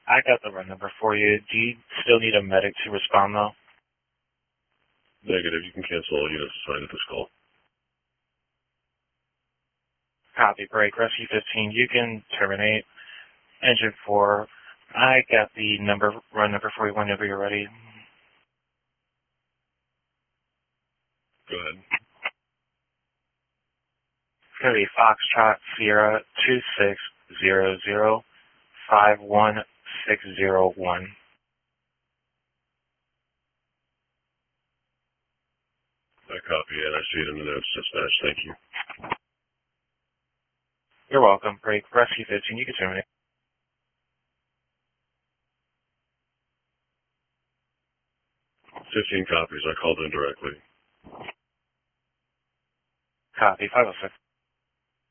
I got the run number for you. Do you still need a medic to respond, though? Negative. You can cancel all units assigned at this call. Copy. Break. Rescue 15, you can terminate. Engine 4, I got the run number for you whenever you're ready. Go ahead. It's going to be Foxtrot Sierra 2600-51601. I copy it. I see it in the notes. Dispatch. Thank you. You're welcome. Break. Rescue 15, you can terminate. Fifteen copies. I called in directly. Copy. 506.